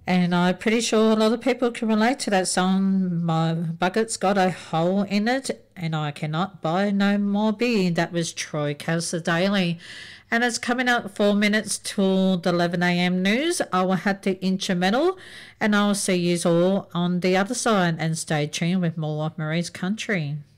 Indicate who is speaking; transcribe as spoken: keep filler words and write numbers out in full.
Speaker 1: And I'm pretty sure a lot of people can relate to that song. My bucket's got a hole in it and I cannot buy no more beer. That was Troy Cassar-Daley. And it's coming up four minutes till the eleven a m news. I will have to inch a medal and I'll see you all on the other side, and stay tuned with more of Marie's Country.